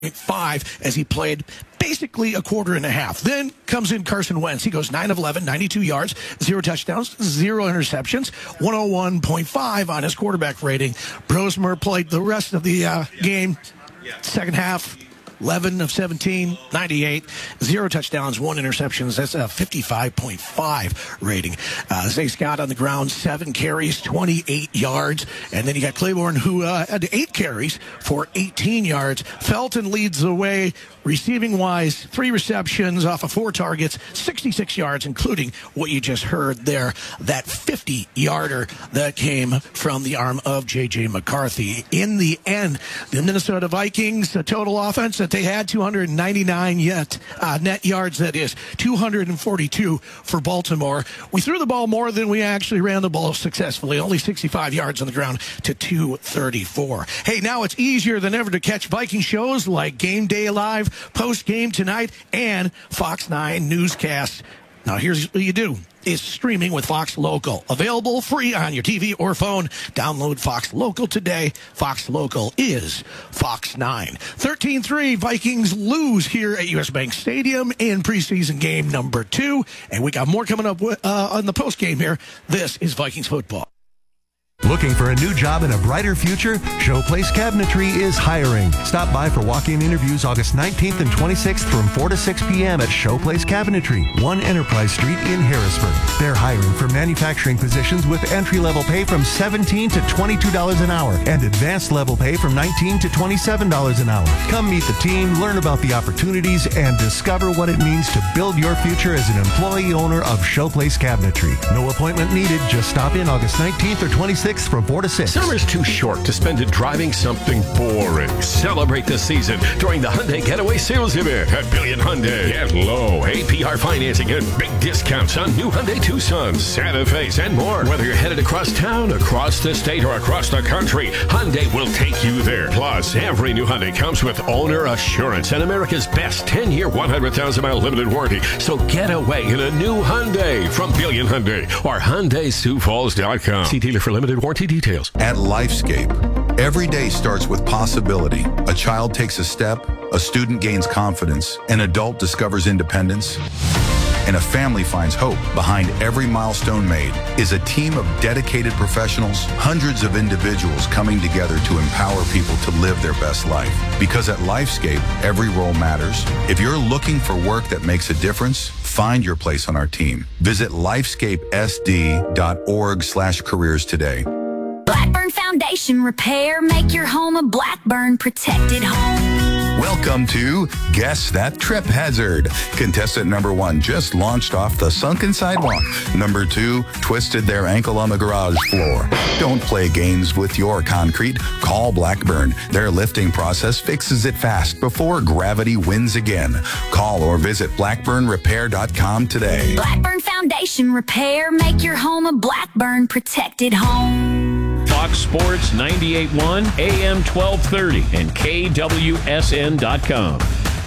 5 as he played basically a quarter and a half. Then comes in Carson Wentz. He goes 9 of 11, 92 yards, 0 touchdowns, 0 interceptions, 101.5 on his quarterback rating. Brosmer played the rest of the game, second half. 11 of 17, 98, 0 touchdowns, 1 interceptions. That's a 55.5 rating. Zay Scott on the ground, 7 carries, 28 yards. And then you got Claiborne, who had 8 carries for 18 yards. Felton leads the way, receiving-wise, 3 receptions off of 4 targets, 66 yards, including what you just heard there, that 50-yarder that came from the arm of J.J. McCarthy. In the end, the Minnesota Vikings, the total offense that they had, 299 net yards, that is 242 for Baltimore. We threw the ball more than we actually ran the ball successfully, only 65 yards on the ground to 234. Hey, now it's easier than ever to catch Viking shows like Game Day Live, Post Game Tonight, and Fox 9 newscasts. Now, here's what you do. It's streaming with Fox Local. Available free on your TV or phone. Download Fox Local today. Fox Local is Fox 9. 13-3, Vikings lose here at U.S. Bank Stadium in preseason game number 2. And we got more coming up on the post game here. This is Vikings football. Looking for a new job and a brighter future? Showplace Cabinetry is hiring. Stop by for walk-in interviews August 19th and 26th from 4 to 6 p.m. at Showplace Cabinetry, 1 Enterprise Street in Harrisburg. They're hiring for manufacturing positions with entry-level pay from $17 to $22 an hour and advanced level pay from $19 to $27 an hour. Come meet the team, learn about the opportunities, and discover what it means to build your future as an employee owner of Showplace Cabinetry. No appointment needed. Just stop in August 19th or 26th from 4 to 6. Summer's too short to spend it driving something boring. Celebrate the season during the Hyundai Getaway Sales Event at Billion Hyundai. Get low APR financing and big discounts on new Hyundai Tucsons, Santa Fe's, and more. Whether you're headed across town, across the state, or across the country, Hyundai will take you there. Plus, every new Hyundai comes with owner assurance and America's best 10-year, 100,000-mile limited warranty. So get away in a new Hyundai from Billion Hyundai or HyundaiSiouxFalls.com. See dealer for limited warranty details. At Lifescape, every day starts with possibility. A child takes a step, a student gains confidence, an adult discovers independence, and a family finds hope. Behind every milestone made is a team of dedicated professionals, hundreds of individuals coming together to empower people to live their best life. Because at Lifescape, every role matters. If you're looking for work that makes a difference, find your place on our team. Visit lifescapesd.org/careers today. Blackburn Foundation Repair. Make your home a Blackburn protected home. Welcome to Guess That Trip Hazard. Contestant number 1 just launched off the sunken sidewalk. Number 2 twisted their ankle on the garage floor. Don't play games with your concrete. Call Blackburn. Their lifting process fixes it fast before gravity wins again. Call or visit blackburnrepair.com today. Blackburn Foundation Repair. Make your home a Blackburn protected home. Fox Sports 98.1, AM 1230, and KWSN.com.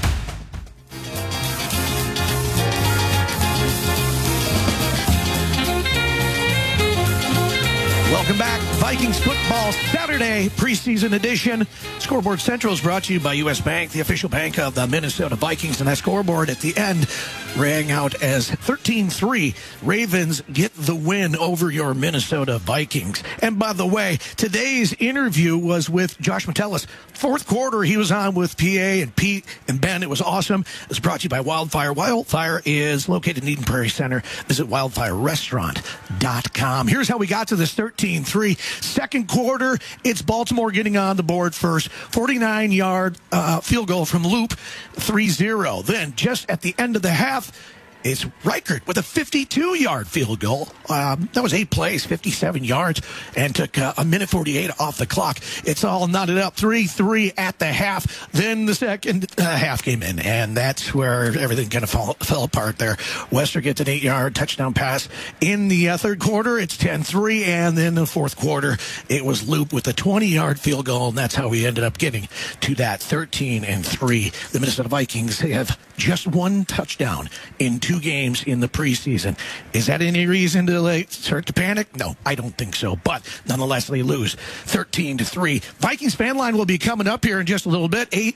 Welcome back. Vikings football Saturday preseason edition. Scoreboard Central is brought to you by U.S. Bank, the official bank of the Minnesota Vikings. And that scoreboard at the end rang out as 13-3. Ravens get the win over your Minnesota Vikings. And by the way, today's interview was with Josh Metellus. Fourth quarter, he was on with PA and Pete and Ben. It was awesome. It was brought to you by Wildfire. Wildfire is located in Eden Prairie Center. Visit wildfirerestaurant.com. Here's how we got to this 13-3. Second quarter, it's Baltimore getting on the board first. 49-yard field goal from Loop, 3-0. Then just at the end of the half, it's Reichert with a 52-yard field goal. That was 8 plays, 57 yards, and took a minute 48 off the clock. It's all knotted up, 3-3 at the half. Then the second half came in, and that's where everything kind of fell apart there. Wester gets an 8-yard touchdown pass. In the third quarter, it's 10-3, and then the fourth quarter, it was Loop with a 20-yard field goal, and that's how we ended up getting to that 13-3. The Minnesota Vikings have just 1 touchdown in 2 games in the preseason. Is that any reason to start to panic? No, I don't think so. But nonetheless, they lose 13-3. Vikings fan line will be coming up here in just a little bit.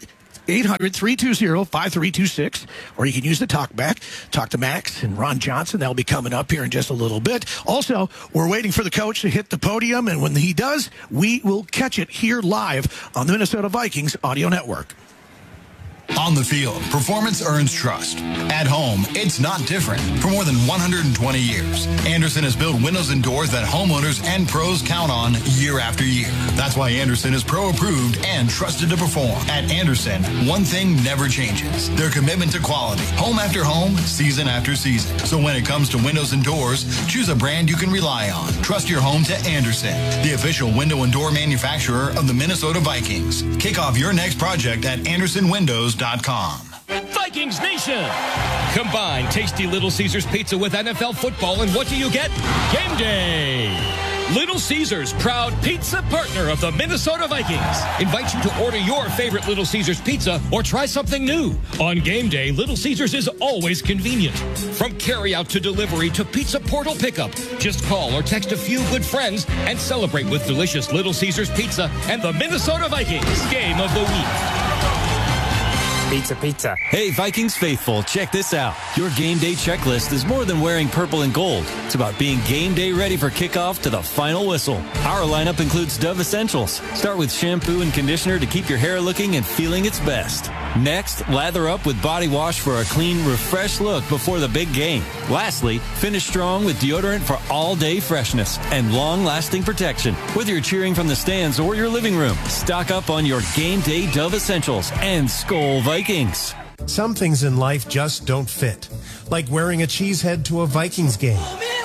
800-320-5326, or you can use the talkback. Talk to Max and Ron Johnson. That'll be coming up here in just a little bit. Also, we're waiting for the coach to hit the podium, and when he does, we will catch it here live on the Minnesota Vikings Audio Network. On the field, performance earns trust. At home, it's not different. For more than 120 years, Andersen has built windows and doors that homeowners and pros count on year after year. That's why Andersen is pro-approved and trusted to perform. At Andersen, one thing never changes: their commitment to quality, home after home, season after season. So when it comes to windows and doors, choose a brand you can rely on. Trust your home to Andersen, the official window and door manufacturer of the Minnesota Vikings. Kick off your next project at AndersonWindows.com. Vikings Nation! Combine tasty Little Caesars pizza with NFL football, and what do you get? Game day! Little Caesars, proud pizza partner of the Minnesota Vikings, invites you to order your favorite Little Caesars pizza or try something new. On game day, Little Caesars is always convenient. From carry-out to delivery to pizza portal pickup, just call or text a few good friends and celebrate with delicious Little Caesars pizza and the Minnesota Vikings Game of the Week. Pizza, pizza. Hey, Vikings faithful, check this out. Your game day checklist is more than wearing purple and gold. It's about being game day ready for kickoff to the final whistle. Our lineup includes Dove Essentials. Start with shampoo and conditioner to keep your hair looking and feeling its best. Next, lather up with body wash for a clean, refreshed look before the big game. Lastly, finish strong with deodorant for all-day freshness and long-lasting protection. Whether you're cheering from the stands or your living room, stock up on your game day Dove Essentials and Skol Vikings. Some things in life just don't fit, like wearing a cheesehead to a Vikings game.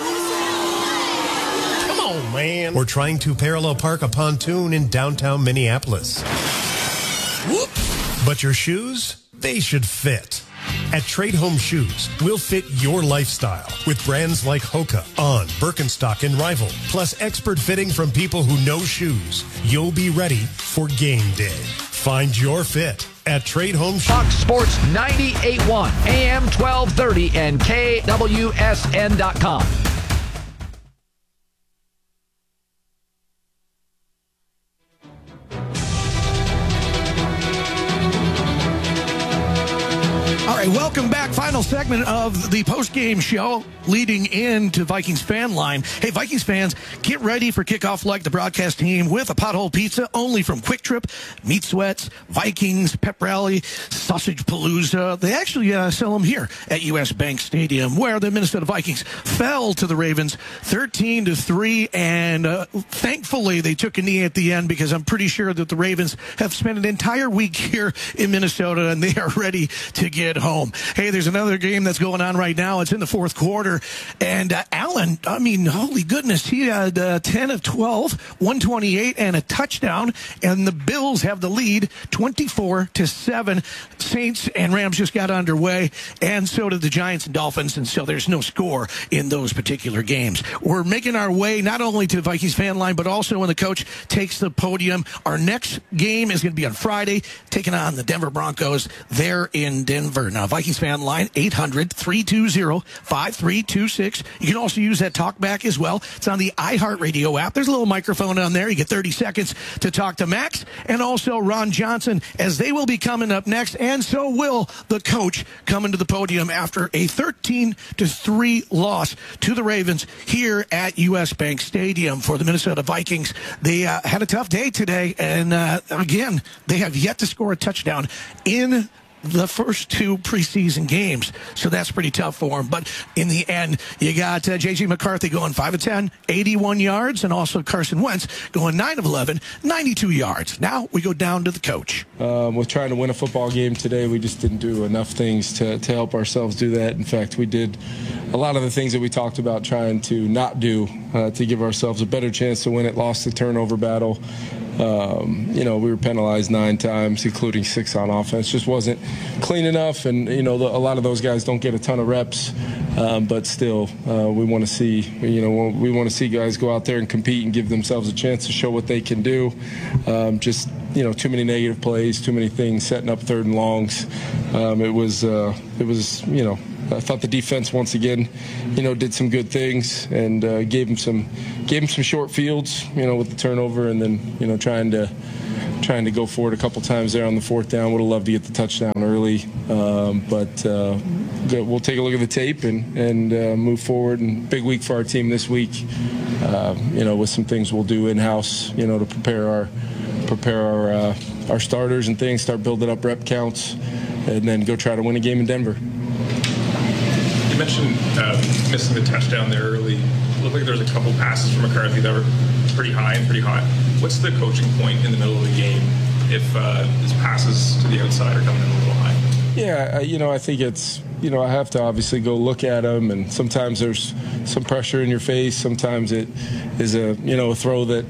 Come on, man. Or trying to parallel park a pontoon in downtown Minneapolis. Whoop. But your shoes, they should fit. At Trade Home Shoes, we'll fit your lifestyle with brands like Hoka, On, Birkenstock, and Rival, plus expert fitting from people who know shoes. You'll be ready for game day. Find your fit at Trade Home Shoes. Fox Sports 98.1, AM 1230, and KWSN.com. All right, welcome back. Final segment of the post-game show leading into Vikings Fan Line. Hey, Vikings fans, get ready for kickoff like the broadcast team with a pothole pizza only from Quick Trip, Meat Sweats, Vikings, Pep Rally, Sausage Palooza. They actually sell them here at U.S. Bank Stadium, where the Minnesota Vikings fell to the Ravens 13-3, and thankfully they took a knee at the end, because I'm pretty sure that the Ravens have spent an entire week here in Minnesota and they are ready to get home. Hey, there's another game that's going on right now. It's in the fourth quarter. And Allen, I mean, holy goodness, he had 10 of 12, 128, and a touchdown. And the Bills have the lead 24-7. Saints and Rams just got underway, and so did the Giants and Dolphins. And so there's no score in those particular games. We're making our way not only to the Vikings Fan Line, but also when the coach takes the podium. Our next game is going to be on Friday, taking on the Denver Broncos there in Denver. Now, Vikings Fan Line, 800-320-5326. You can also use that talkback as well. It's on the iHeartRadio app. There's a little microphone on there. You get 30 seconds to talk to Max and also Ron Johnson, as they will be coming up next, and so will the coach coming to the podium after a 13-3 loss to the Ravens here at U.S. Bank Stadium for the Minnesota Vikings. They had a tough day today, and again, they have yet to score a touchdown in the first two preseason games. So that's pretty tough for him. But in the end, you got J.J. McCarthy going 5 of 10, 81 yards, and also Carson Wentz going 9 of 11, 92 yards. Now we go down to the coach. With trying to win a football game today, we just didn't do enough things to help ourselves do that. In fact, we did a lot of the things that we talked about trying to not do to give ourselves a better chance to win it. Lost the turnover battle. We were penalized 9 times, including 6 on offense. Just wasn't clean enough, and a lot of those guys don't get a ton of reps, but still, we want to see guys go out there and compete and give themselves a chance to show what they can do. Too many negative plays, too many things setting up 3rd and longs. I thought the defense once again, did some good things and gave them some short fields, with the turnover, and then trying to trying to go for it a couple times there on the fourth down. Would have loved to get the touchdown early, but we'll take a look at the tape and move forward. And big week for our team this week, with some things we'll do in-house, to prepare our starters and things, start building up rep counts, and then go try to win a game in Denver. You mentioned missing the touchdown there early. It looked like there was a couple passes from McCarthy that were pretty high and pretty hot. What's the coaching point in the middle of the game if his passes to the outside are coming in a little high? Yeah, I think it's, I have to obviously go look at them, and sometimes there's some pressure in your face. Sometimes it is a throw that,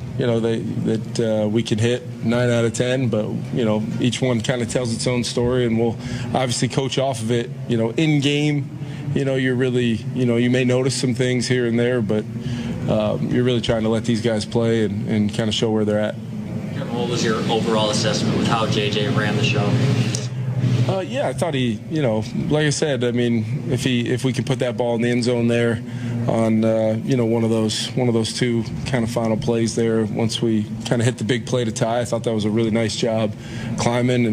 that we can hit 9 out of 10, but, each one kind of tells its own story, and we'll obviously coach off of it, in game. You're really, you may notice some things here and there, but you're really trying to let these guys play and kind of show where they're at. What was your overall assessment with how JJ ran the show? Yeah, I thought he, like I said, I mean, if we can put that ball in the end zone there on, one of those two kind of final plays there, once we kind of hit the big play to Ty, I thought that was a really nice job climbing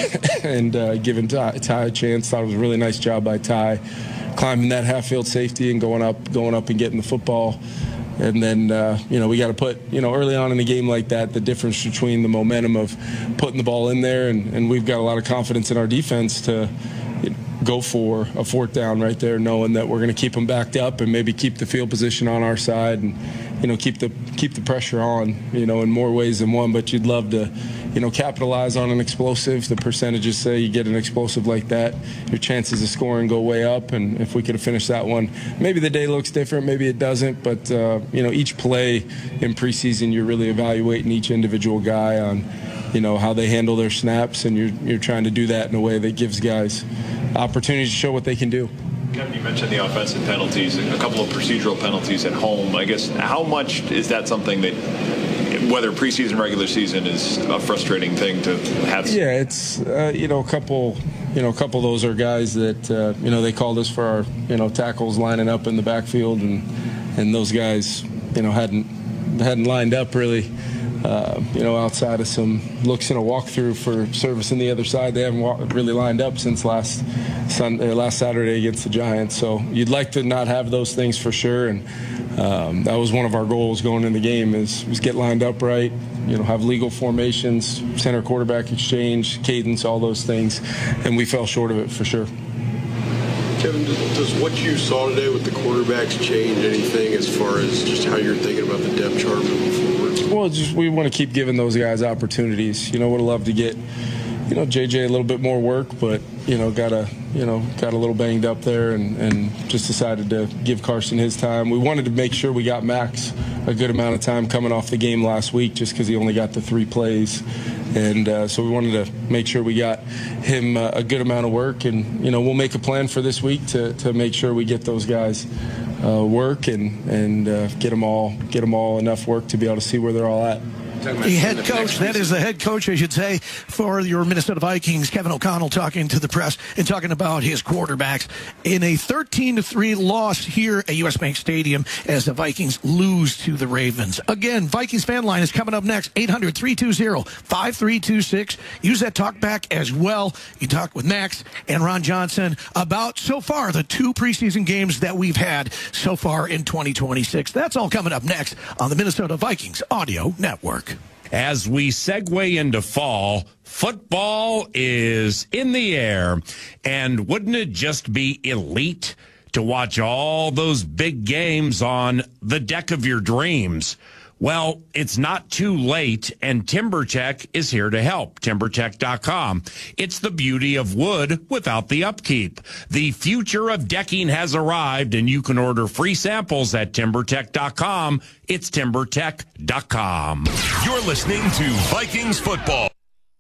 and giving Ty a chance. Thought it was a really nice job by Ty, climbing that half-field safety and going up and getting the football. And then, we got to put, early on in a game like that, the difference between the momentum of putting the ball in there, and we've got a lot of confidence in our defense to go for a fourth down right there, knowing that we're going to keep them backed up and maybe keep the field position on our side and, keep the pressure on, in more ways than one. But you'd love to, capitalize on an explosive. The percentages say you get an explosive like that, your chances of scoring go way up. And if we could have finished that one, maybe the day looks different, maybe it doesn't. But, each play in preseason, you're really evaluating each individual guy on, how they handle their snaps. And you're trying to do that in a way that gives guys opportunities to show what they can do. Kevin, you mentioned the offensive penalties, a couple of procedural penalties at home. I guess how much is that something that, whether preseason, regular season, is a frustrating thing to have? Yeah, it's a couple of those are guys that they called us for our tackles lining up in the backfield, and those guys hadn't lined up really. Outside of some looks in a walkthrough for service on the other side, they haven't really lined up since last Saturday against the Giants. So you'd like to not have those things for sure, and that was one of our goals going in the game is get lined up right, have legal formations, center quarterback exchange, cadence, all those things, and we fell short of it for sure. Kevin, does what you saw today with the quarterbacks change anything as far as just how you're thinking about the depth chart moving forward? Well, we want to keep giving those guys opportunities. Would have loved to get, JJ a little bit more work, but, got a little banged up there and just decided to give Carson his time. We wanted to make sure we got Max a good amount of time coming off the game last week just because he only got the 3 plays. And so we wanted to make sure we got him a good amount of work. And, we'll make a plan for this week to make sure we get those guys work and get them all enough work to be able to see where they're all at. The head coach, that is the head coach, I should say, for your Minnesota Vikings, Kevin O'Connell, talking to the press and talking about his quarterbacks in a 13-3 loss here at U.S. Bank Stadium as the Vikings lose to the Ravens. Again, Vikings fan line is coming up next, 800-320-5326. Use that talk back as well. You talk with Max and Ron Johnson about so far the 2 preseason games that we've had so far in 2026. That's all coming up next on the Minnesota Vikings Audio Network. As we segue into fall, football is in the air, and wouldn't it just be elite to watch all those big games on the deck of your dreams? Well, it's not too late, and TimberTech is here to help. TimberTech.com. It's the beauty of wood without the upkeep. The future of decking has arrived, and you can order free samples at TimberTech.com. It's TimberTech.com. You're listening to Vikings Football.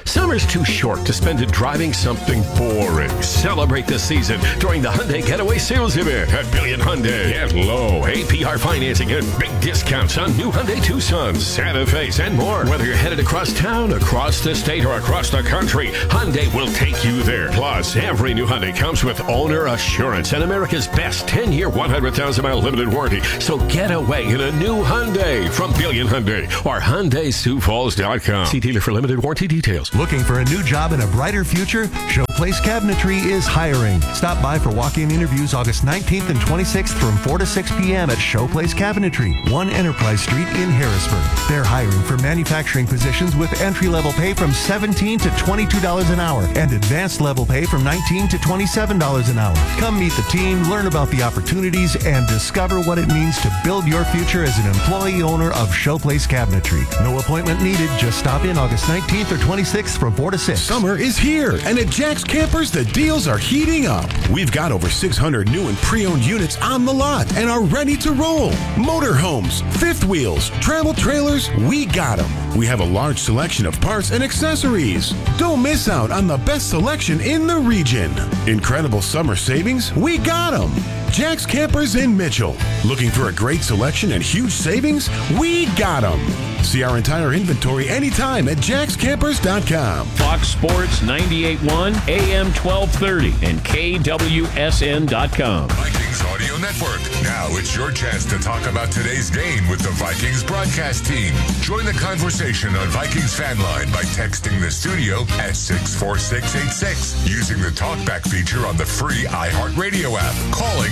Summer's too short to spend it driving something boring. Celebrate the season during the Hyundai Getaway Sales Event at Billion Hyundai. Get low APR financing and big discounts on new Hyundai Tucsons, Santa Fe's, and more. Whether you're headed across town, across the state, or across the country, Hyundai will take you there. Plus, every new Hyundai comes with owner assurance and America's best 10-year, 100,000-mile limited warranty. So get away in a new Hyundai from Billion Hyundai or HyundaiSiouxFalls.com. See dealer for limited warranty details. Looking for a new job and a brighter future? Showplace Cabinetry is hiring. Stop by for walk-in interviews August 19th and 26th from 4 to 6 p.m. at Showplace Cabinetry, 1 Enterprise Street in Harrisburg. They're hiring for manufacturing positions with entry-level pay from $17 to $22 an hour and advanced level pay from $19 to $27 an hour. Come meet the team, learn about the opportunities, and discover what it means to build your future as an employee owner of Showplace Cabinetry. No appointment needed. Just stop in August 19th or 26th from 4 to 6. Summer is here, and at Jack's Campers, the deals are heating up. We've got over 600 new and pre-owned units on the lot and are ready to roll. Motorhomes, fifth wheels, travel trailers, we got them. We have a large selection of parts and accessories. Don't miss out on the best selection in the region. Incredible summer savings, we got them. Jack's Campers in Mitchell. Looking for a great selection and huge savings? We got them. See our entire inventory anytime at jackscampers.com. Fox Sports 98.1, AM 1230, and KWSN.com. Vikings Audio Network. Now it's your chance to talk about today's game with the Vikings broadcast team. Join the conversation on Vikings Fan Line by texting the studio at 64686 using the talkback feature on the free iHeartRadio app. Calling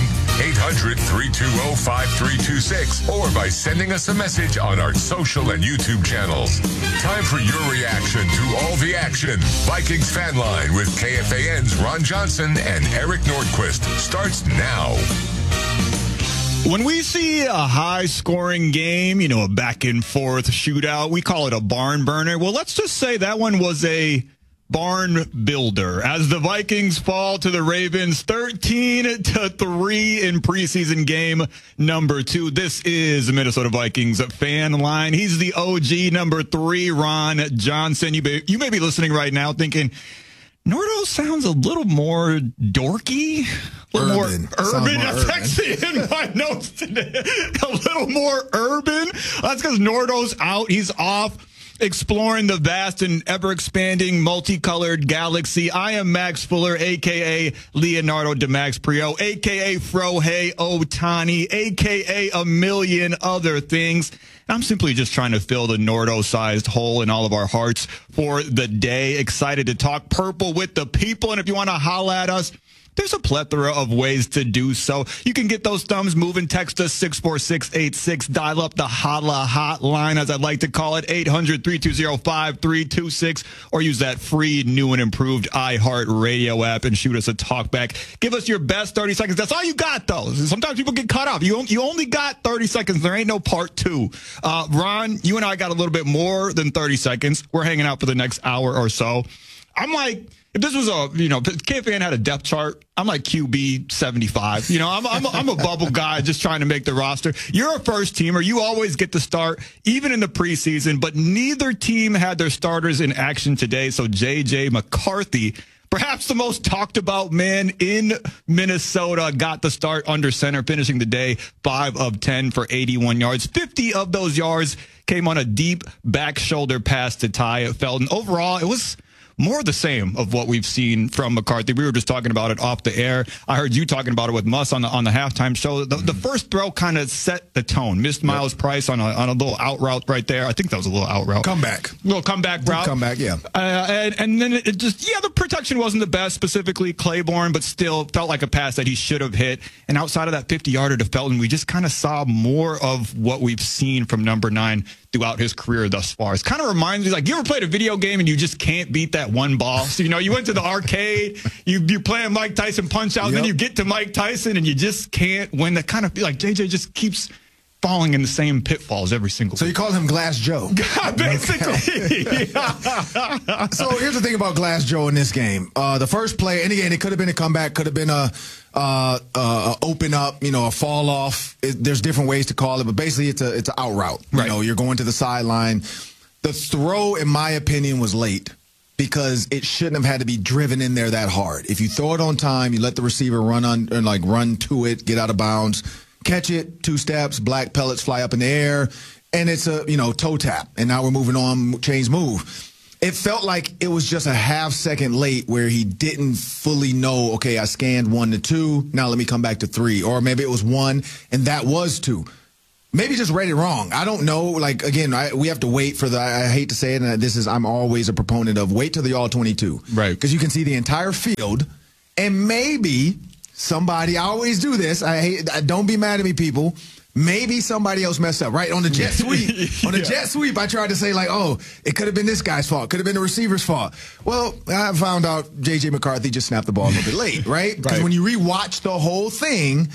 800-320-5326 or by sending us a message on our social and YouTube channels. Time for your reaction to all the action. Vikings Fan Line with KFAN's Ron Johnson and Eric Nordquist starts now. When we see a high-scoring game, a back-and-forth shootout, we call it a barn burner. Well, let's just say that one was a barn builder as the Vikings fall to the Ravens 13-3 in preseason game number 2. This is the Minnesota Vikings Fan Line. He's the OG number 3, Ron Johnson. You may be listening right now thinking, Nordo sounds a little more dorky, a little more urban. That's actually in my notes today. A little more urban. That's because Nordo's out. He's off exploring the vast and ever-expanding multicolored galaxy. I am Max Fuller, a.k.a. Leonardo DiMax Prio, a.k.a. Frohei Ohtani, a.k.a. a million other things. I'm simply just trying to fill the Nordo-sized hole in all of our hearts for the day. Excited to talk purple with the people. And if you want to holla at us, there's a plethora of ways to do so. You can get those thumbs moving. Text us 64686. Dial up the holla hotline, as I'd like to call it, 800-320-5326. Or use that free, new and improved iHeartRadio app and shoot us a talkback. Give us your best 30 seconds. That's all you got, though. Sometimes people get cut off. You only got 30 seconds. There ain't no part 2. Ron, you and I got a little bit more than 30 seconds. We're hanging out for the next hour or so. I'm like, if this was KFAN had a depth chart, I'm like QB 75. I'm a bubble guy just trying to make the roster. You're a first teamer. You always get to start, even in the preseason, but neither team had their starters in action today. So J.J. McCarthy, perhaps the most talked about man in Minnesota, got the start under center, finishing the day 5 of 10 for 81 yards. 50 of those yards came on a deep back shoulder pass to Ty Felton. Overall, it was more the same of what we've seen from McCarthy. We were just talking about it off the air. I heard you talking about it with Muss on the halftime show. The first throw kind of set the tone. Missed Miles Price on a little out route right there. I think that was a little out route. Little comeback route. Yeah. And then it just, the protection wasn't the best, specifically Claiborne, but still felt like a pass that he should have hit. And outside of that 50-yarder to Felton, we just kind of saw more of what we've seen from number 9 throughout his career thus far. It kind of reminds me, like, you ever played a video game and you just can't beat that one ball? So, you went to the arcade, you're playing Mike Tyson Punch-Out, and then you get to Mike Tyson and you just can't win. That kind of, like, JJ just keeps falling in the same pitfalls every single So you call him Glass Joe. Basically. So here's the thing about Glass Joe in this game. The first play, and again, it could have been a comeback, could have been a open up, a fall off. There's different ways to call it, but basically it's an out route. Right. You're going to the sideline. The throw, in my opinion, was late. because it shouldn't have had to be driven in there that hard. If you throw it on time, you let the receiver run to it, get out of bounds, catch it, 2 steps, black pellets fly up in the air, and it's a, toe tap. And now we're moving on, change move. It felt like it was just a half second late where he didn't fully know, okay, I scanned 1 to 2, now let me come back to 3. Or maybe it was 1 and that was 2. Maybe just read it wrong. I don't know. Like, again, we have to wait for I hate to say it, and I'm always a proponent of wait till the all-22. Right. Because you can see the entire field, and maybe somebody, I always do this, don't be mad at me, people, maybe somebody else messed up, right? On the jet sweep. On the jet sweep, I tried to say, it could have been this guy's fault. Could have been the receiver's fault. Well, I found out J.J. McCarthy just snapped the ball a little bit late, right? Because when you rewatch the whole thing,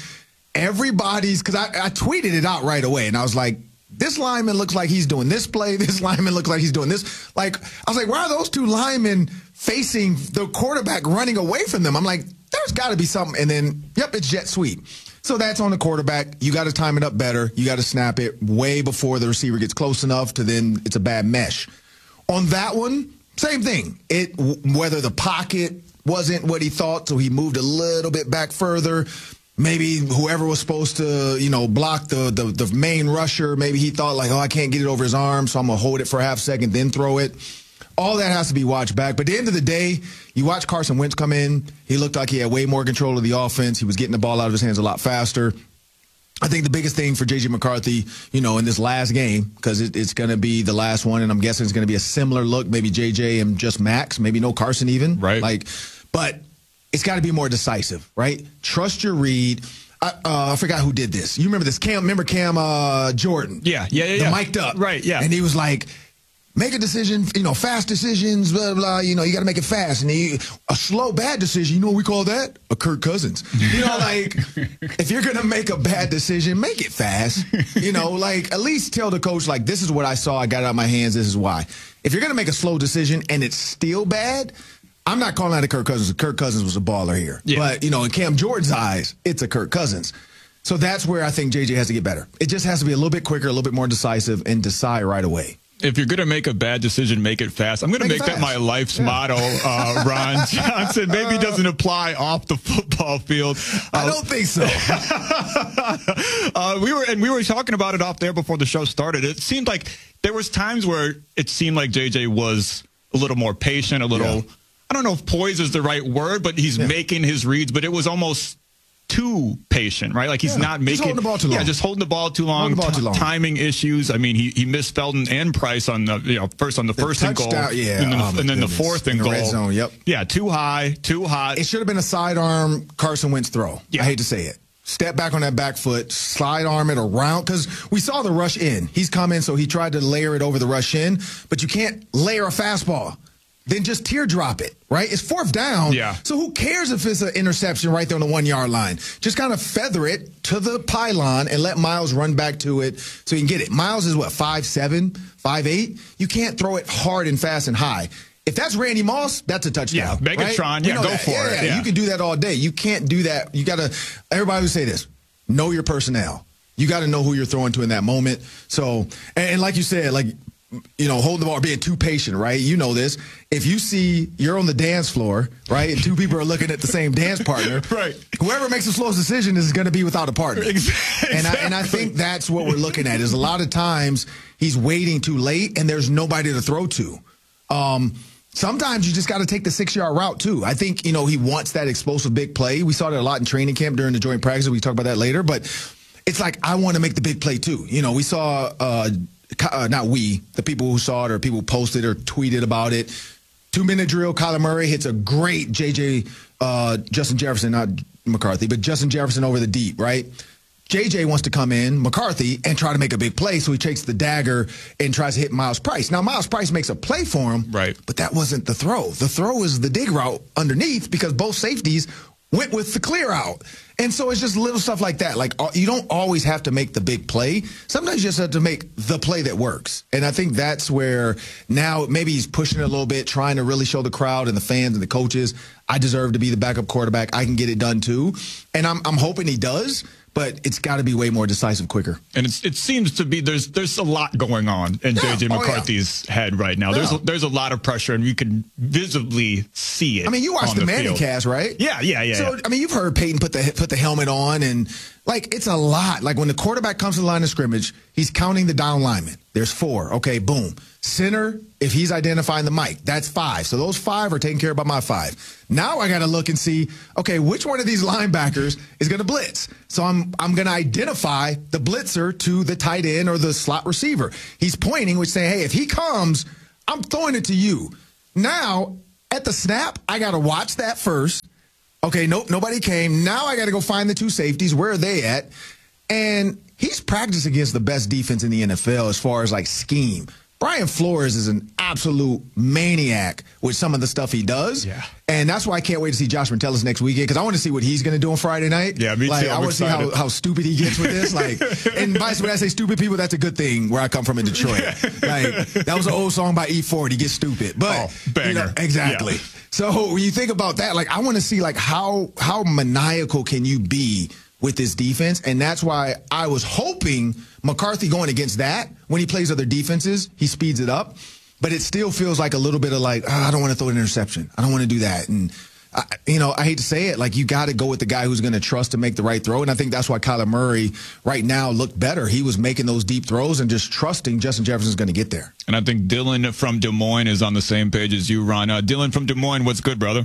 because I tweeted it out right away, and I was like, this lineman looks like he's doing this play. This lineman looks like he's doing this. I was like, why are those 2 linemen facing the quarterback running away from them? I'm like, there's got to be something. And then, it's jet sweep. So that's on the quarterback. You got to time it up better. You got to snap it way before the receiver gets close enough to then it's a bad mesh. On that one, same thing. Whether the pocket wasn't what he thought, so he moved a little bit back further. Maybe whoever was supposed to, block the main rusher, maybe he thought I can't get it over his arm, so I'm going to hold it for a half second, then throw it. All that has to be watched back. But at the end of the day, you watch Carson Wentz come in. He looked like he had way more control of the offense. He was getting the ball out of his hands a lot faster. I think the biggest thing for J.J. McCarthy, in this last game, because it's going to be the last one, and I'm guessing it's going to be a similar look, maybe J.J. and just Max, maybe no Carson even. Right. But it's got to be more decisive, right? Trust your read. I forgot who did this. You remember this? Cam Jordan? Yeah. The mic'd up. Right, yeah. And he was like, make a decision, fast decisions, blah, blah, you got to make it fast. And a slow, bad decision, you know what we call that? A Kirk Cousins. If you're going to make a bad decision, make it fast. At least tell the coach, this is what I saw, I got it out of my hands, this is why. If you're going to make a slow decision and it's still bad, I'm not calling out a Kirk Cousins. Kirk Cousins was a baller here. Yeah. But, in Cam Jordan's eyes, it's a Kirk Cousins. So that's where I think JJ has to get better. It just has to be a little bit quicker, a little bit more decisive, and decide right away. If you're going to make a bad decision, make it fast. I'm going to make that my life's motto, Ron Johnson. Maybe it doesn't apply off the football field. I don't think so. We were talking about it off there before the show started. It seemed like there was times where it seemed like JJ was a little more patient, a little, I don't know if poise is the right word, but he's making his reads, but it was almost too patient, right? He's not making... Just holding the ball too long. Yeah, just holding the ball too long. Timing issues. I mean, he missed Felton and Price on the, first on the first and goal. And then the fourth and goal. Red zone, yep. Yeah, too high, too hot. It should have been a sidearm Carson Wentz throw. Yeah. I hate to say it. Step back on that back foot, slide arm it around, because we saw the rush in. He's coming, so he tried to layer it over the rush in, but you can't layer a fastball. Then just teardrop it, right? It's 4th down. Yeah. So who cares if it's an interception right there on the 1 yard line? Just kind of feather it to the pylon and let Miles run back to it so he can get it. Miles is what, 5'7", 5'8"? You can't throw it hard and fast and high. If that's Randy Moss, that's a touchdown. Yeah, Megatron, right? Go for it. Yeah, you can do that all day. You can't do that. You got to, everybody would say this, know your personnel. You got to know who you're throwing to in that moment. So, and like you said, holding the ball, being too patient, right? You know this. If you see you're on the dance floor, right, and 2 people are looking at the same dance partner, right? Whoever makes the slowest decision is going to be without a partner. Exactly. And I think that's what we're looking at. Is a lot of times he's waiting too late and there's nobody to throw to. Sometimes you just got to take the 6-yard route too. I think he wants that explosive big play. We saw that a lot in training camp during the joint practice. We talk about that later, but it's I want to make the big play too. We saw. Not we, the people who saw it or people who posted or tweeted about it. 2-minute drill, Kyler Murray hits a great Justin Jefferson, not McCarthy, but Justin Jefferson over the deep, right? JJ wants to come in, McCarthy, and try to make a big play, so he takes the dagger and tries to hit Miles Price. Now, Miles Price makes a play for him, right? But that wasn't the throw. The throw is the dig route underneath because both safeties went with the clear out. And so it's just little stuff like that. You don't always have to make the big play. Sometimes you just have to make the play that works. And I think that's where now maybe he's pushing it a little bit, trying to really show the crowd and the fans and the coaches, I deserve to be the backup quarterback. I can get it done too. And I'm hoping he does. but it's got to be way more decisive quicker. And it seems to be there's a lot going on in J.J. McCarthy's head right now. There's a lot of pressure, and you can visibly see it. I mean, you watched the Manning cast, right? Yeah. So, I mean, you've heard Peyton put the helmet on, and, like, it's a lot. Like, when the quarterback comes to the line of scrimmage, he's counting the down linemen. There's 4. Okay, boom. Center, if he's identifying the mic, that's 5. So those 5 are taken care of by my 5. Now I got to look and see, okay, which one of these linebackers is going to blitz? So I'm going to identify the blitzer to the tight end or the slot receiver. He's pointing, which saying, hey, if he comes, I'm throwing it to you. Now, at the snap, I got to watch that first. Okay, nope, nobody came. Now I got to go find the 2 safeties. Where are they at? And he's practiced against the best defense in the NFL as far as, like, scheme. Brian Flores is an absolute maniac with some of the stuff he does. Yeah. And that's why I can't wait to see Josh Metellus next weekend, because I want to see what he's going to do on Friday night. Yeah, me too. I want to see how stupid he gets with this. Like, and when I say stupid people, that's a good thing where I come from in Detroit. Like, that was an old song by E40, Get Stupid. But, banger. Exactly. Yeah. So when you think about that, like, I want to see, like, how maniacal can you be with this defense? And that's why I was hoping McCarthy going against that, when he plays other defenses, he speeds it up. But it still feels like a little bit of like, I don't want to throw an interception. I don't want to do that. And, I hate to say it, like, you got to go with the guy who's going to trust to make the right throw. And I think that's why Kyler Murray right now looked better. He was making those deep throws and just trusting Justin Jefferson's going to get there. And I think Dylan from Des Moines is on the same page as you, Ron. Dylan from Des Moines, what's good, brother?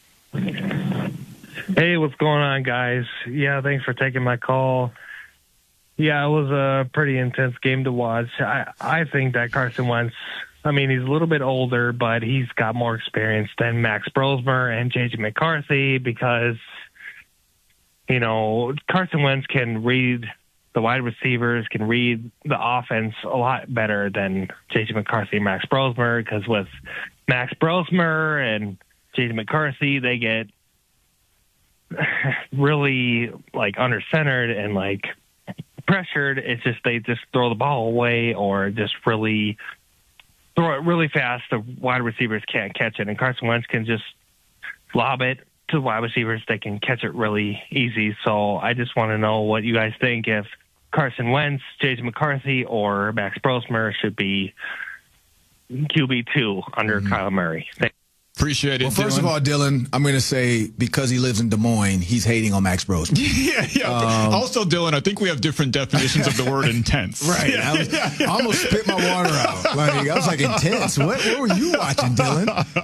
Hey, what's going on, guys? Yeah, thanks for taking my call. Yeah, it was a pretty intense game to watch. I think that Carson Wentz, I mean, he's a little bit older, but he's got more experience than Max Brosmer and J.J. McCarthy because, Carson Wentz can read the wide receivers, can read the offense a lot better than J.J. McCarthy and Max Brosmer, because with Max Brosmer and J.J. McCarthy, they get really, like, under-centered and, like, pressured. It's just they just throw the ball away or just really throw it really fast. The wide receivers can't catch it, and Carson Wentz can just lob it to the wide receivers. They can catch it really easy. So I just want to know what you guys think, if Carson Wentz, J.J. McCarthy, or Max Brosmer should be QB2 under Kyler Murray. Appreciate it. Well, first Dylan. of all, Dylan, I'm going to say, because he lives in Des Moines, he's hating on Max Brosmer. Yeah. Also, Dylan, I think we have different definitions of the word intense. Right. I almost spit my water out. I was like, intense. What were you watching, Dylan?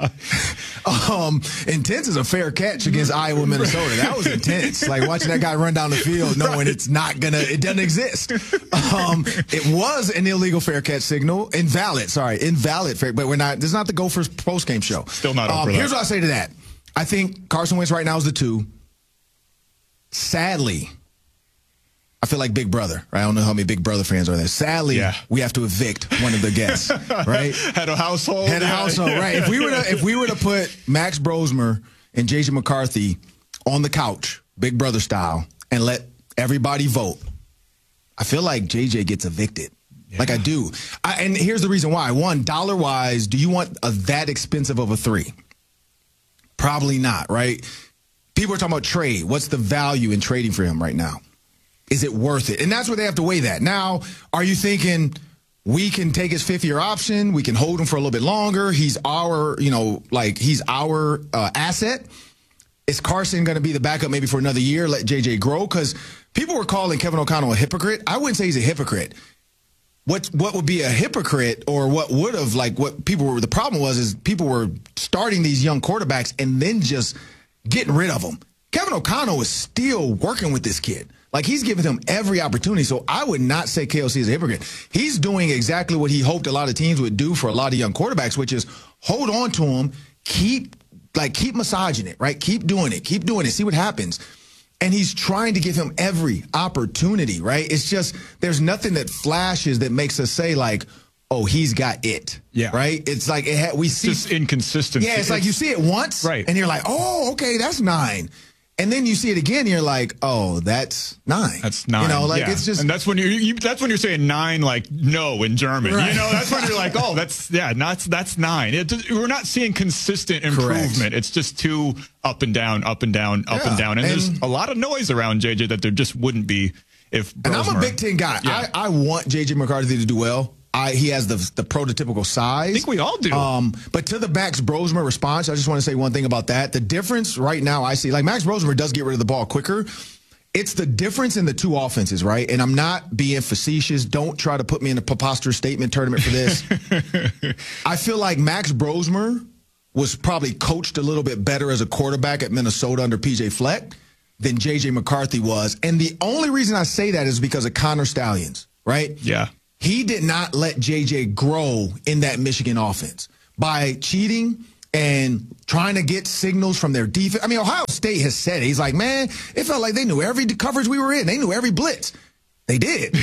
Intense is a fair catch against Iowa, Minnesota. That was intense. Like, watching that guy run down the field knowing it doesn't exist. It was an illegal fair catch signal. Invalid fair, but this is not the Gophers post-game show. Still not. Here's what I say to that. I think Carson Wentz right now is the 2. Sadly, I feel like Big Brother. Right? I don't know how many Big Brother fans are there. Sadly, we have to evict one of the guests. Right? Head of household. Right. If we were to put Max Brosmer and J.J. McCarthy on the couch, Big Brother style, and let everybody vote, I feel like J.J. gets evicted. Yeah. Like I do. And here's the reason why. One, dollar-wise, do you want that expensive of a 3? Probably not, right? People are talking about trade. What's the value in trading for him right now? Is it worth it? And that's where they have to weigh that. Now, are you thinking we can take his 5th-year option, we can hold him for a little bit longer, he's our asset? Is Carson going to be the backup maybe for another year, let JJ grow? Because people were calling Kevin O'Connell a hypocrite. I wouldn't say he's a hypocrite. What would be a hypocrite, or what would have, like, what people were, the problem is people were starting these young quarterbacks and then just getting rid of them. Kevin O'Connell is still working with this kid. Like, he's giving him every opportunity. So I would not say KOC is a hypocrite. He's doing exactly what he hoped a lot of teams would do for a lot of young quarterbacks, which is hold on to him, keep massaging it, right? Keep doing it, see what happens. And he's trying to give him every opportunity, right? It's just, there's nothing that flashes that makes us say, like, oh, he's got it. Yeah. Right? It's like, we see. Just inconsistency. Yeah, it's like you see it once. Right. And you're like, oh, okay, that's 9. And then you see it again, and you're like, oh, that's 9. That's 9. You know, like it's just. And that's when that's when you're saying 9, like no in German. Right. You know, that's when you're like, oh, that's 9. We're not seeing consistent improvement. Correct. It's just too up and down, up and down, up and down. And there's a lot of noise around JJ that there just wouldn't be if Brosmer. And I'm a Big Ten guy. Yeah. I want JJ McCarthy to do well. He has the prototypical size. I think we all do. But to the Max Brosmer response, I just want to say one thing about that. The difference right now I see, like Max Brosmer does get rid of the ball quicker. It's the difference in the two offenses, right? And I'm not being facetious. Don't try to put me in a preposterous statement tournament for this. I feel like Max Brosmer was probably coached a little bit better as a quarterback at Minnesota under P.J. Fleck than J.J. McCarthy was. And the only reason I say that is because of Connor Stallions, right? Yeah. He did not let JJ grow in that Michigan offense by cheating and trying to get signals from their defense. I mean, Ohio State has said it. He's like, man, it felt like they knew every coverage we were in. They knew every blitz. They did.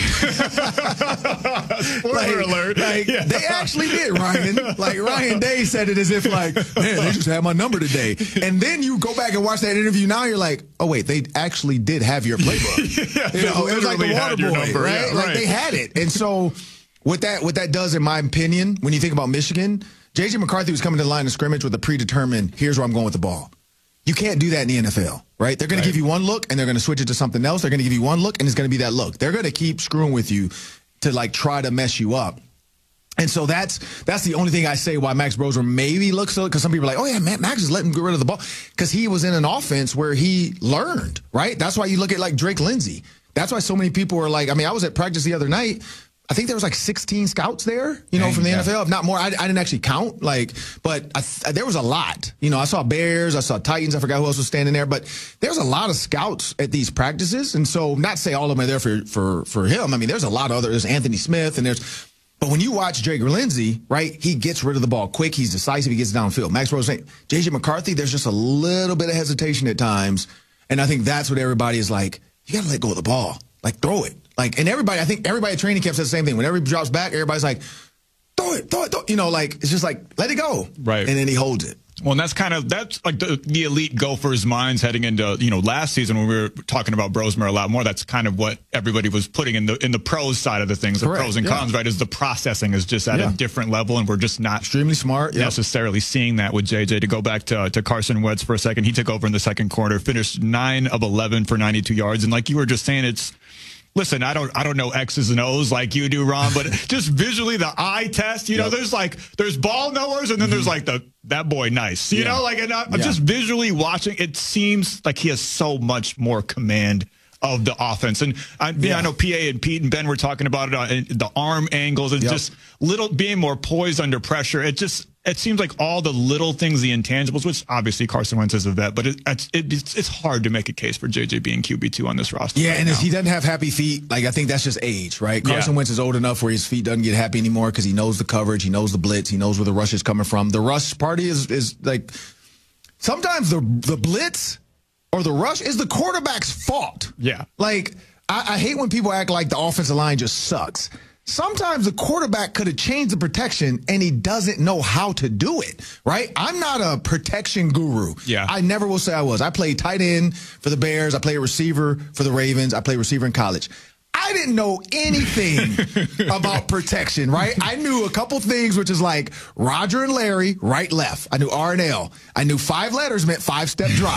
Spoiler alert. They actually did, Ryan. Like, Ryan Day said it as if, like, man, they just had my number today. And then you go back and watch that interview now, you're like, oh, wait, they actually did have your playbook. It was like the water boy, right? Yeah, like, they had it. And so what that does, in my opinion, when you think about Michigan, J.J. McCarthy was coming to the line of scrimmage with a predetermined, here's where I'm going with the ball. You can't do that in the NFL, right? They're going to give you one look, and they're going to switch it to something else. They're going to give you one look, and it's going to be that look. They're going to keep screwing with you to, like, try to mess you up. And so that's the only thing I say why Max Brosmer maybe looks so, because some people are like, oh, yeah, Max is letting him get rid of the ball. Because he was in an offense where he learned, right? That's why you look at, like, Drake Lindsey. That's why so many people are like, I mean, I was at practice the other night. I think there was like 16 scouts there, from the NFL, if not more. I didn't actually count, but there was a lot. I saw Bears, I saw Titans, I forgot who else was standing there, but there's a lot of scouts at these practices. And so, not to say all of them are there for him. I mean, there's a lot of others. There's Anthony Smith, but when you watch Drake Lindsey, right, he gets rid of the ball quick. He's decisive. He gets downfield. Max Brosmer saying, J.J. McCarthy, there's just a little bit of hesitation at times. And I think that's what everybody is like, you got to let go of the ball. Like, throw it. And I think everybody at training camp says the same thing. Whenever he drops back, everybody's like, throw it. It's just like, let it go. Right. And then he holds it. Well, and that's like the elite Gophers' minds heading into, last season when we were talking about Brosmer a lot more. That's kind of what everybody was putting in the pros side of the things, Correct. The pros and cons, right? Is the processing is just at a different level, and we're just not extremely smart necessarily seeing that with JJ. To go back to Carson Wentz for a second, he took over in the second quarter, finished 9 of 11 for 92 yards, and like you were just saying, listen, I don't know X's and O's like you do, Ron, but just visually the eye test, there's ball knowers and then there's like that boy nice, just visually watching, it seems like he has so much more command of the offense. And I know PA and Pete and Ben were talking about it, the arm angles and just being more poised under pressure. It seems like all the little things, the intangibles, which obviously Carson Wentz is a vet, but it's hard to make a case for JJ being QB2 on this roster. Yeah, right and now. he doesn't have happy feet. Like, I think that's just age, right? Carson Wentz is old enough where his feet doesn't get happy anymore because he knows the coverage, he knows the blitz, he knows where the rush is coming from. The rush party is like, sometimes the blitz or the rush is the quarterback's fault. Yeah. Like, I hate when people act like the offensive line just sucks. Sometimes the quarterback could have changed the protection and he doesn't know how to do it, right? I'm not a protection guru. Yeah. I never will say I was. I played tight end for the Bears. I played receiver for the Ravens. I played receiver in college. I didn't know anything about protection, right? I knew a couple things, which is like Roger and Larry, right, left. I knew R and L. I knew 5 letters meant 5-step drop.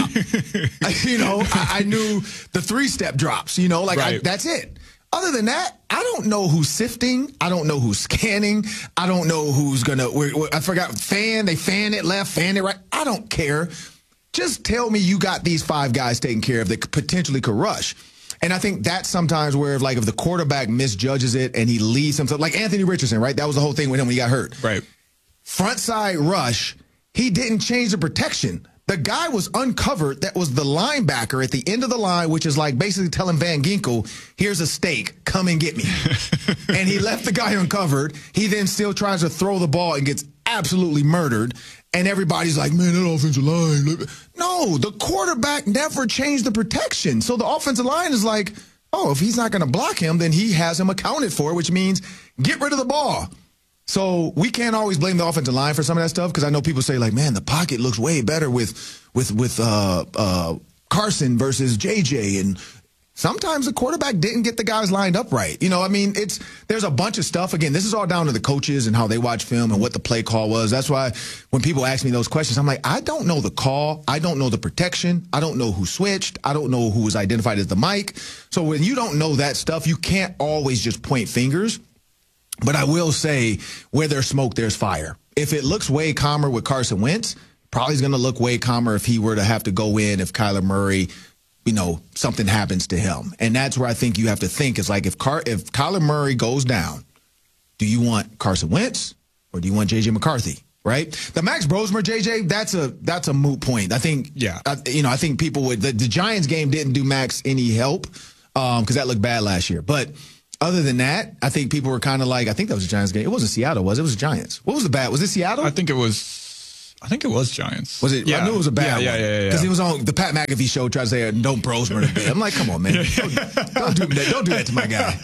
I knew the 3-step drops, that's it. Other than that, I don't know who's sifting. I don't know who's scanning. I don't know who's going to, I forgot, they fan it left, fan it right. I don't care. Just tell me you got these 5 guys taken care of that potentially could rush. And I think that's sometimes where, like, if the quarterback misjudges it and he leaves himself, like Anthony Richardson, right? That was the whole thing with him when he got hurt. Right. Front side rush, he didn't change the protection. The guy was uncovered. That was the linebacker at the end of the line, which is like basically telling Van Ginkel, here's a steak, come and get me. And he left the guy uncovered. He then still tries to throw the ball and gets absolutely murdered. And everybody's like, man, that offensive line. No, the quarterback never changed the protection. So the offensive line is like, oh, if he's not going to block him, then he has him accounted for, which means get rid of the ball. So we can't always blame the offensive line for some of that stuff because I know people say, like, man, the pocket looks way better with Carson Carson versus JJ, and sometimes the quarterback didn't get the guys lined up right. You know, I mean, there's a bunch of stuff. Again, this is all down to the coaches and how they watch film and what the play call was. That's why when people ask me those questions, I'm like, I don't know the call. I don't know the protection. I don't know who switched. I don't know who was identified as the mic. So when you don't know that stuff, you can't always just point fingers. But I will say, where there's smoke, there's fire. If it looks way calmer with Carson Wentz, probably is going to look way calmer if he were to have to go in if Kyler Murray, you know, something happens to him. And that's where I think you have to think is like if Kyler Murray goes down, do you want Carson Wentz or do you want J.J. McCarthy, right? The Max Brosmer, J.J., that's a moot point. I think, I think people would – the Giants game didn't do Max any help because that looked bad last year. But other than that, I think people were kind of like – I think that was a Giants game. It wasn't Seattle, was it? It was the Giants. What was the bad – was it Seattle? I think it was Giants. Was it? Yeah. I knew it was a bad one. Yeah. Because he was on the Pat McAfee show trying to say, don't Brosmer to bed. I'm like, come on, man. Don't do that to my guy.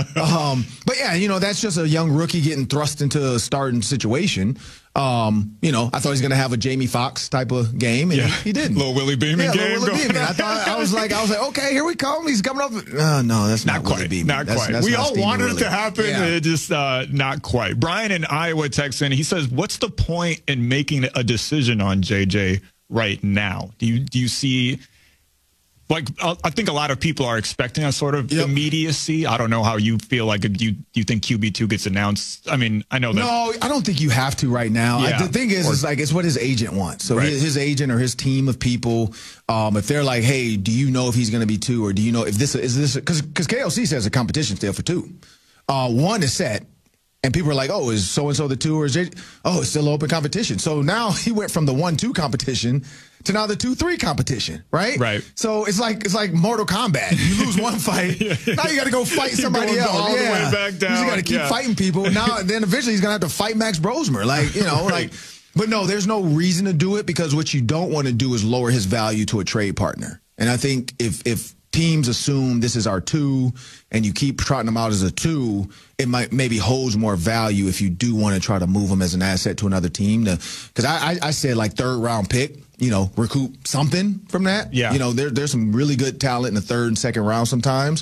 But, yeah, you know, that's just a young rookie getting thrust into a starting situation. You know, I thought he was going to have a Jamie Foxx type of game, and he didn't. Little Willie Beeman game. Little Willie Beeman. I was like, okay, here we come. He's coming up. No, that's not quite. Not quite. That's we not all Stevie wanted Willie. it to happen. It just not quite. Brian in Iowa texts in. He says, "What's the point in making a decision on JJ right now? Do you see?" Like, I think a lot of people are expecting a sort of immediacy. I don't know how you feel. Like, do you think QB2 gets announced? I mean, I know that. No, I don't think you have to right now. Yeah. The thing is like, it's what his agent wants. So his agent or his team of people, if they're like, hey, do you know if he's going to be 2 or do you know if this is because KLC says a competition still for 2. 1 is set. And people are like, oh, is so-and-so the 2 or is it? Oh, it's still open competition. So now he went from the 1-2 competition to now the 2-3 competition, right? Right. So it's like Mortal Kombat. You lose one fight, now you got to go fight somebody else. All the way back down. You got to keep fighting people. Now, then eventually he's going to have to fight Max Brosmer. Like, you know, but no, there's no reason to do it because what you don't want to do is lower his value to a trade partner. And I think if teams assume this is our 2 and you keep trotting them out as a 2, it might maybe holds more value if you do want to try to move them as an asset to another team. Because I said like 3rd round pick, you know, recoup something from that. Yeah. You know, there's some really good talent in the 3rd and 2nd round sometimes.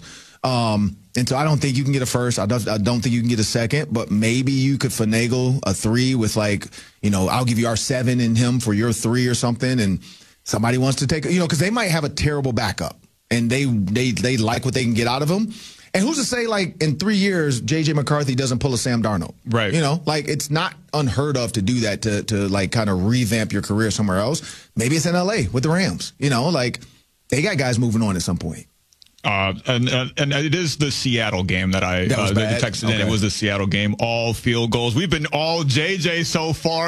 And so I don't think you can get a 1st. I don't think you can get a 2nd, but maybe you could finagle a 3 with like, you know, I'll give you our 7 in him for your 3 or something. And somebody wants to take, you know, because they might have a terrible backup. And they like what they can get out of him. And who's to say, like, in 3 years, J.J. McCarthy doesn't pull a Sam Darnold? Right. You know, like, it's not unheard of to do that, to like, kind of revamp your career somewhere else. Maybe it's in L.A. with the Rams. You know, like, they got guys moving on at some point. And it is the Seattle game that I texted in. It was the Seattle game. All field goals. We've been all JJ so far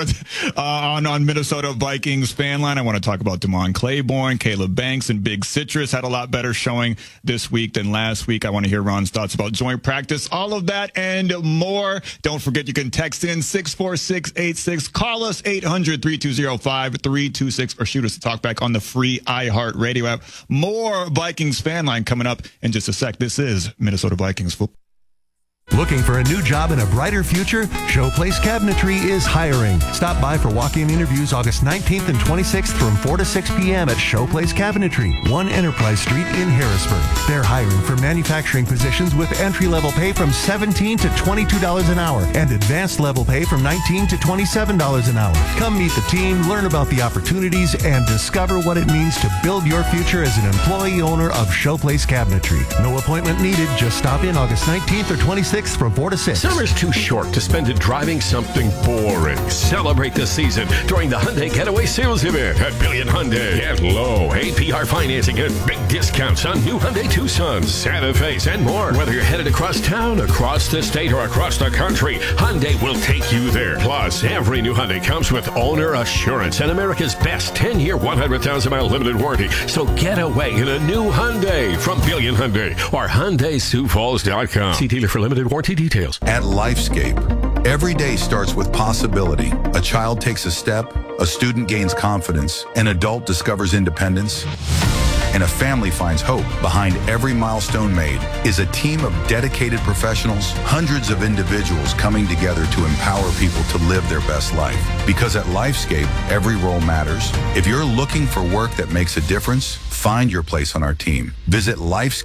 on Minnesota Vikings fan line. I want to talk about Damon Claiborne, Caleb Banks, and Big Citrus had a lot better showing this week than last week. I want to hear Ron's thoughts about joint practice, all of that and more. Don't forget you can text in 64686. Call us 800-3205-326 or shoot us a talk back on the free iHeartRadio app. More Vikings fan line coming up in just a sec. This is Minnesota Vikings football. Looking for a new job and a brighter future? Showplace Cabinetry is hiring. Stop by for walk-in interviews August 19th and 26th from 4 to 6 p.m. at Showplace Cabinetry, 1 Enterprise Street in Harrisburg. They're hiring for manufacturing positions with entry-level pay from $17 to $22 an hour and advanced level pay from $19 to $27 an hour. Come meet the team, learn about the opportunities, and discover what it means to build your future as an employee owner of Showplace Cabinetry. No appointment needed. Just stop in August 19th or 26th from 4 to 6. Summer's too short to spend it driving something boring. Celebrate the season during the Hyundai Getaway Sales Event at Billion Hyundai. Get low APR financing and big discounts on new Hyundai Tucsons, Santa Fe's, and more. Whether you're headed across town, across the state, or across the country, Hyundai will take you there. Plus, every new Hyundai comes with owner assurance and America's best 10-year, 100,000-mile limited warranty. So get away in a new Hyundai from Billion Hyundai or HyundaiSiouxFalls.com. See dealer for limited warranty details. At Lifescape, every day starts with possibility. A child takes a step, a student gains confidence, an adult discovers independence, and a family finds hope. Behind every milestone made is a team of dedicated professionals, hundreds of individuals coming together to empower people to live their best life. Because at Lifescape, every role matters. If you're looking for work that makes a difference, Find your place on our team. Visit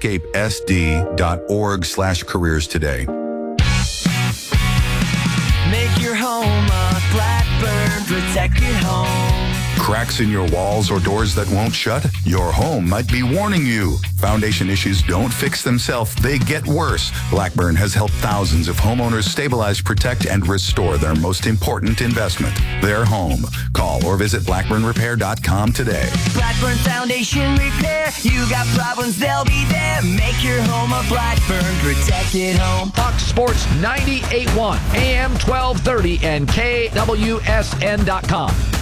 lifescapesd.org/careers today. Make your home a Blackburn protected home. Cracks in your walls or doors that won't shut? Your home might be warning you. Foundation issues don't fix themselves, they get worse. Blackburn has helped thousands of homeowners stabilize, protect, and restore their most important investment, their home. Call or visit blackburnrepair.com today. Blackburn Foundation Repair. You got problems, they'll be there. Make your home a Blackburn protected home. Fox Sports 98.1, AM 1230, and KWSN.com.